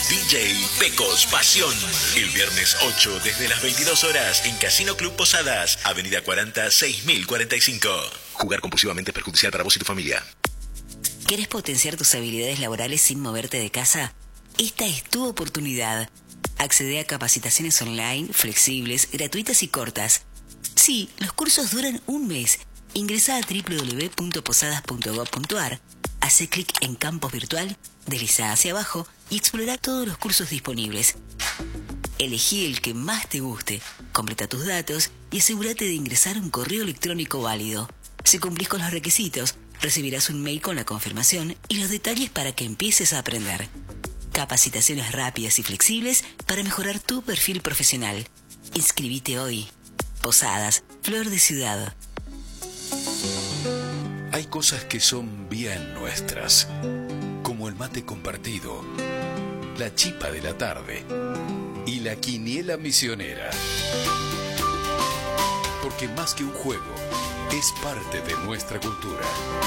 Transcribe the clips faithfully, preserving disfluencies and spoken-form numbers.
D J Pecos Pasión. El viernes ocho desde las veintidós horas en Casino Club Posadas, Avenida cuarenta, seis mil cuarenta y cinco. Jugar compulsivamente es perjudicial para vos y tu familia. ¿Querés potenciar tus habilidades laborales sin moverte de casa? Esta es tu oportunidad. Accede a capacitaciones online, flexibles, gratuitas y cortas. Sí, los cursos duran un mes. Ingresa a doble u doble u doble u punto posadas punto gob punto ar, hace clic en Campus Virtual, desliza hacia abajo y explora todos los cursos disponibles. Elegí el que más te guste, completa tus datos y asegúrate de ingresar un correo electrónico válido. Si cumplís con los requisitos, recibirás un mail con la confirmación y los detalles para que empieces a aprender. Capacitaciones rápidas y flexibles para mejorar tu perfil profesional. Inscribite hoy. Posadas, Flor de Ciudad. Hay cosas que son bien nuestras, como el mate compartido, la chipa de la tarde y la quiniela misionera. Porque más que un juego, es parte de nuestra cultura.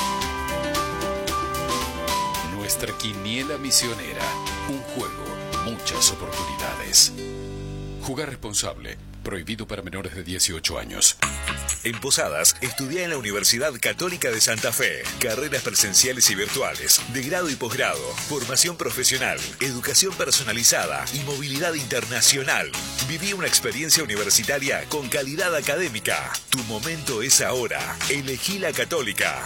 Nuestra quiniela misionera, un juego, muchas oportunidades. Jugar responsable, prohibido para menores de dieciocho años. En Posadas, estudia en la Universidad Católica de Santa Fe. Carreras presenciales y virtuales, de grado y posgrado, formación profesional, educación personalizada y movilidad internacional. Viví una experiencia universitaria con calidad académica. Tu momento es ahora. Elegí la Católica.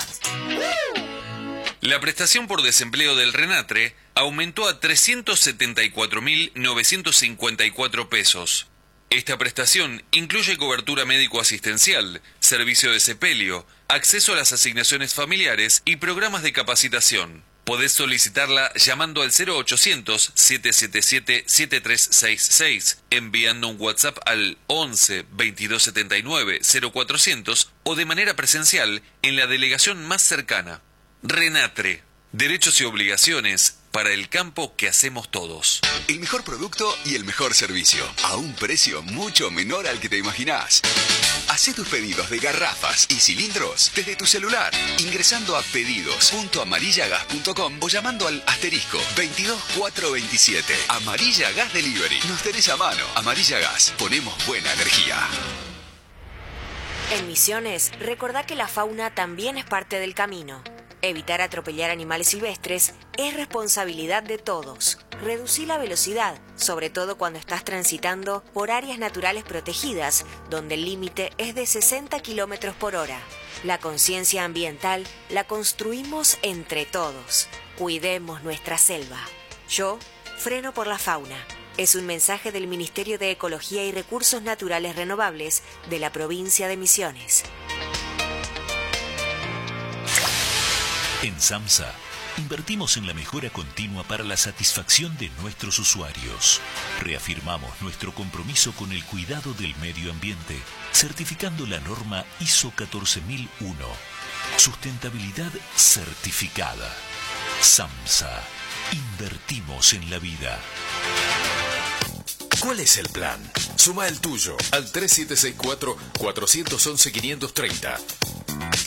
La prestación por desempleo del RENATRE aumentó a trescientos setenta y cuatro mil novecientos cincuenta y cuatro pesos. Esta prestación incluye cobertura médico-asistencial, servicio de sepelio, acceso a las asignaciones familiares y programas de capacitación. Podés solicitarla llamando al cero ochocientos, siete siete siete, siete tres seis seis, enviando un WhatsApp al once, veintidós setenta y nueve, cero cuatrocientos o de manera presencial en la delegación más cercana. RENATRE, derechos y obligaciones para el campo que hacemos todos. El mejor producto y el mejor servicio, a un precio mucho menor al que te imaginás. Hacé tus pedidos de garrafas y cilindros desde tu celular, ingresando a pedidos punto amarillagas punto com o llamando al asterisco veintidós cuatrocientos veintisiete. Amarilla Gas Delivery. Nos tenés a mano. Amarilla Gas. Ponemos buena energía. En Misiones, recordá que la fauna también es parte del camino. Evitar atropellar animales silvestres es responsabilidad de todos. Reducí la velocidad, sobre todo cuando estás transitando por áreas naturales protegidas, donde el límite es de sesenta kilómetros por hora. La conciencia ambiental la construimos entre todos. Cuidemos nuestra selva. Yo freno por la fauna. Es un mensaje del Ministerio de Ecología y Recursos Naturales Renovables de la provincia de Misiones. En SAMSA, invertimos en la mejora continua para la satisfacción de nuestros usuarios. Reafirmamos nuestro compromiso con el cuidado del medio ambiente, certificando la norma I S O catorce mil uno. Sustentabilidad certificada. SAMSA. Invertimos en la vida. ¿Cuál es el plan? Suma el tuyo al tres siete seis cuatro, cuatro uno uno, cinco tres cero.